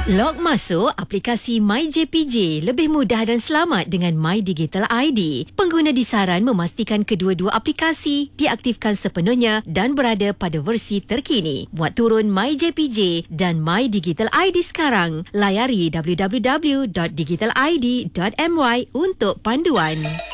Log masuk aplikasi MyJPJ lebih mudah dan selamat dengan My Digital ID. Pengguna disaran memastikan kedua-dua aplikasi diaktifkan sepenuhnya dan berada pada versi terkini. Buat turun MyJPJ dan My Digital ID sekarang. Layari www.digitalid.my untuk panduan.